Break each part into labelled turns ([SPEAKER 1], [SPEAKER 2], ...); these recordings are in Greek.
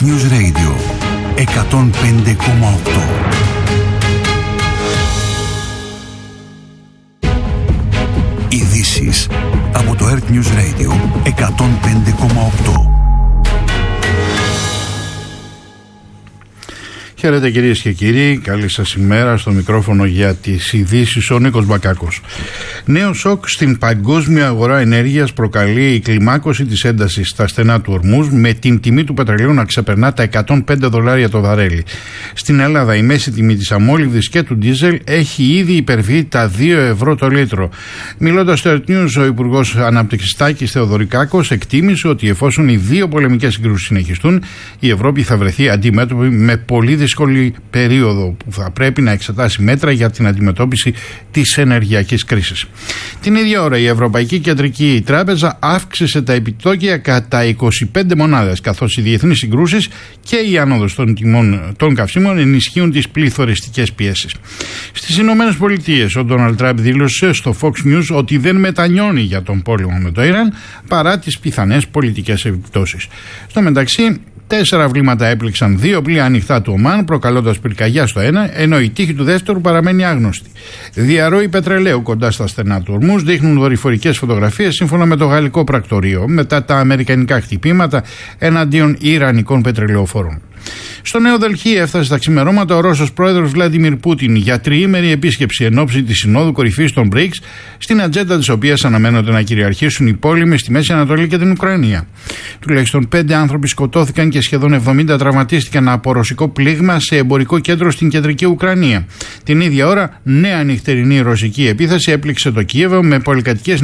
[SPEAKER 1] News Radio 105,8. Ειδήσεις από το Earth News Radio 105,8.
[SPEAKER 2] Χαίρετε κυρίες και κύριοι, καλή σας ημέρα. Στο μικρόφωνο για τις ειδήσεις ο Νίκος Μπακάκος. Νέο σοκ στην παγκόσμια αγορά ενέργειας προκαλεί η κλιμάκωση της έντασης στα στενά του Ορμούζ, με την τιμή του πετρελαίου να ξεπερνά τα $105 το βαρέλι. Στην Ελλάδα η μέση τιμή της αμόλυβδης και του ντίζελ έχει ήδη υπερβεί τα €2 το λίτρο. Μιλώντας στο Earth News, ο Υπουργός Ανάπτυξης Τάκης Θεοδωρικάκος εκτίμησε ότι εφόσον οι δύο πολεμικές συγκρούσεις συνεχιστούν, η Ευρώπη θα βρεθεί αντιμέτωπη με πολύ δύσκολη περίοδο που θα πρέπει να εξετάσει μέτρα για την αντιμετώπιση της ενεργειακής κρίσης. Την ίδια ώρα η Ευρωπαϊκή Κεντρική Τράπεζα αύξησε τα επιτόκια κατά 25 μονάδες, καθώς οι διεθνείς συγκρούσεις και η άνοδος των τιμών των καυσίμων ενισχύουν τις πληθωριστικές πιέσεις. Στις Ηνωμένες Πολιτείες, ο Ντόναλντ Τραμπ δήλωσε στο Fox News ότι δεν μετανιώνει για τον πόλεμο με το Ιράν παρά τις πιθανές πολιτικές επιπτώσεις. Στο μεταξύ, 4 βλήματα έπληξαν 2 πλοία ανοιχτά του Ομάν, προκαλώντας πυρκαγιά στο ένα, ενώ η τύχη του δεύτερου παραμένει άγνωστη. Διαρροή πετρελαίου κοντά στα στενά του Ορμούζ δείχνουν δορυφορικές φωτογραφίες σύμφωνα με το γαλλικό πρακτορείο, μετά τα αμερικανικά χτυπήματα εναντίον ιρανικών πετρελαιοφόρων. Στο Νέο Δελχή έφτασε στα ξημερώματα ο Ρώσος πρόεδρος Βλάντιμιρ Πούτιν για τριήμερη επίσκεψη εν ώψη της Συνόδου Κορυφής των BRICS, στην ατζέντα της οποίας αναμένονται να κυριαρχήσουν οι πόλεμοι στη Μέση Ανατολή και την Ουκρανία. Τουλάχιστον 5 άνθρωποι σκοτώθηκαν και σχεδόν 70 τραυματίστηκαν από ρωσικό πλήγμα σε εμπορικό κέντρο στην κεντρική Ουκρανία. Την ίδια ώρα, νέα νυχτερινή ρωσική επίθεση έπληξε το Κίεβο με πολυκατοικία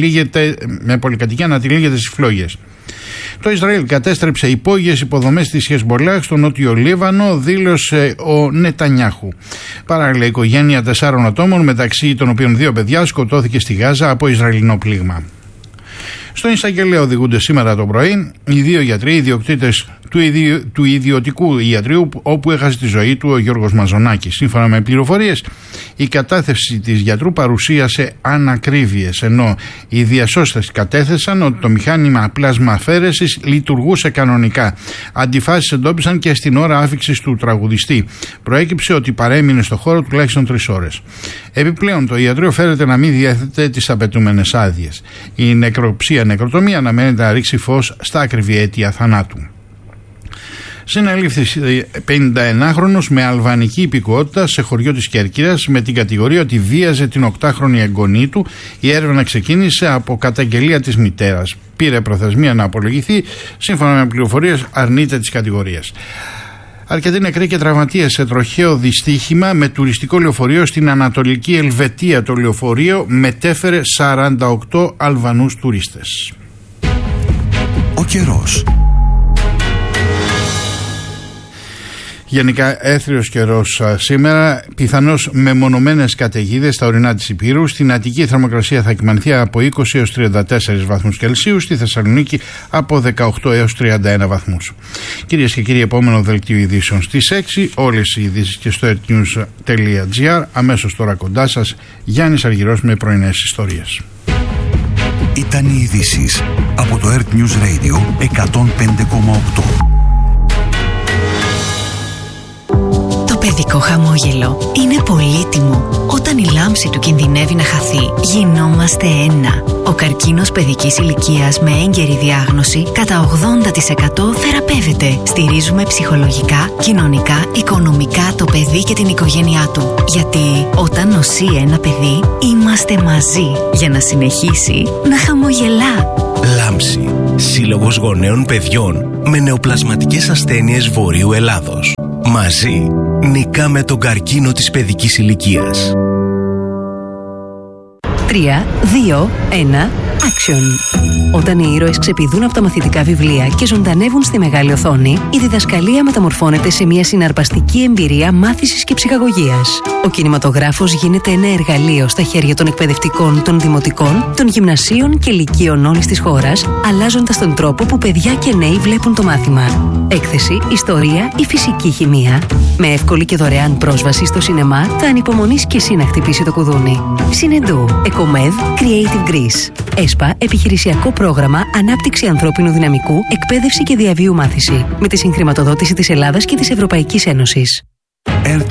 [SPEAKER 2] να τυλίγεται στις φλόγες. Το Ισραήλ κατέστρεψε υπόγειες υποδομές της Χεσμολάχ στο νότιο Λίβανο, δήλωσε ο Νετανιάχου. Παράλληλα, η οικογένεια 4 ατόμων, μεταξύ των οποίων 2 παιδιά, σκοτώθηκε στη Γάζα από Ισραηλινό πλήγμα. Στον εισαγγελέα οδηγούνται σήμερα το πρωί οι 2 γιατροί, ιδιοκτήτες του ιδιωτικού ιατρείου όπου έχασε τη ζωή του ο Γιώργος Μαζονάκης. Σύμφωνα με πληροφορίες, η κατάθεση της γιατρού παρουσίασε ανακρίβειες, ενώ οι διασώστες κατέθεσαν ότι το μηχάνημα πλασμαφέρεσης λειτουργούσε κανονικά. Αντιφάσεις εντόπισαν και στην ώρα άφιξης του τραγουδιστή. Προέκυψε ότι παρέμεινε στο χώρο τουλάχιστον 3 ώρες. Επιπλέον, το ιατρείο φέρεται να μην διέθετε τις απαιτούμενες άδειες. Η νεκροτομία αναμένεται να ρίξει φως στα ακριβή αίτια θανάτου. Συνελήφθη 51χρονος με αλβανική υπηκότητα σε χωριό της Κέρκυρας με την κατηγορία ότι βίαζε την 8χρονη εγγονή του. Η έρευνα ξεκίνησε από καταγγελία της μητέρας. Πήρε προθεσμία να απολογηθεί. Σύμφωνα με πληροφορίες, αρνείται τις κατηγορίες. Αρκετοί νεκροί και τραυματίες σε τροχαίο δυστύχημα με τουριστικό λεωφορείο στην Ανατολική Ελβετία. Το λεωφορείο μετέφερε 48 Αλβανούς τουρίστες.
[SPEAKER 1] Ο καιρός.
[SPEAKER 2] Γενικά έθριος καιρός σήμερα, πιθανώς μεμονωμένες καταιγίδες στα ορεινά της Ηπείρου. Στην Αττική η θερμοκρασία θα κυμανθεί από 20 έως 34 βαθμούς Κελσίου, στη Θεσσαλονίκη από 18 έως 31 βαθμούς. Κυρίες και κύριοι, επόμενο δελτίο ειδήσεων στις 6, όλες οι ειδήσεις και στο earthnews.gr. Αμέσως τώρα κοντά σας, Γιάννης Αργυρός με πρωινές ιστορίες.
[SPEAKER 1] Ήταν οι ειδήσεις από το Earth News Radio 105,8.
[SPEAKER 3] Το παιδικό χαμόγελο είναι πολύτιμο. Όταν η λάμψη του κινδυνεύει να χαθεί, γινόμαστε ένα. Ο καρκίνος παιδικής ηλικίας με έγκαιρη διάγνωση κατά 80% θεραπεύεται. Στηρίζουμε ψυχολογικά, κοινωνικά, οικονομικά το παιδί και την οικογένειά του. Γιατί όταν νοσεί ένα παιδί, είμαστε μαζί για να συνεχίσει να χαμογελά.
[SPEAKER 4] Λάμψη. Σύλλογος Γονέων Παιδιών με νεοπλασματικές ασθένειες Βορείου Ελλάδος. Μαζί νικάμε τον καρκίνο της παιδικής ηλικίας.
[SPEAKER 3] 3, 2, 1, action! Όταν οι ήρωες ξεπηδούν από τα μαθητικά βιβλία και ζωντανεύουν στη μεγάλη οθόνη, η διδασκαλία μεταμορφώνεται σε μια συναρπαστική εμπειρία μάθησης και ψυχαγωγίας. Ο κινηματογράφος γίνεται ένα εργαλείο στα χέρια των εκπαιδευτικών, των δημοτικών, των γυμνασίων και λυκείων όλης της χώρας, αλλάζοντας τον τρόπο που παιδιά και νέοι βλέπουν το μάθημα. Έκθεση, ιστορία ή φυσική χημεία. Με εύκολη και δωρεάν πρόσβαση στο σινεμά, θα ανυπομονείς και εσύ να χτυπήσει το κουδούνι. Συνεντού. Ecomed Creative Greece. ΕΣΠΑ, επιχειρησιακό πρόγραμμα Ανάπτυξη ανθρώπινου δυναμικού, εκπαίδευση και διαβίου μάθηση, με τη συγχρηματοδότηση της Ελλάδας και της Ευρωπαϊκής Ένωσης.